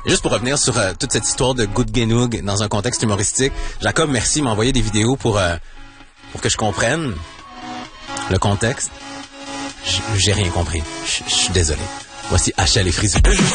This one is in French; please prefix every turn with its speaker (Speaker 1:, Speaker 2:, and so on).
Speaker 1: Juste pour revenir sur toute cette histoire de Good Genoug dans un contexte humoristique, Jacob, merci, m'a envoyé des vidéos pour que je comprenne le contexte. J'ai rien compris. Je suis désolé. Voici HL et Frisou.